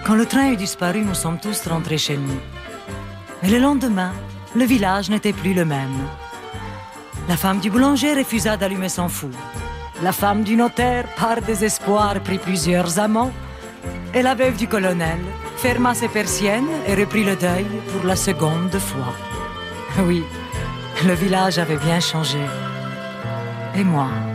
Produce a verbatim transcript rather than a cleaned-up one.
Quand le train eut disparu, nous sommes tous rentrés chez nous. Et le lendemain, le village n'était plus le même. La femme du boulanger refusa d'allumer son four. La femme du notaire, par désespoir, prit plusieurs amants. Et la veuve du colonel ferma ses persiennes et reprit le deuil pour la seconde fois. Oui, le village avait bien changé. Et moi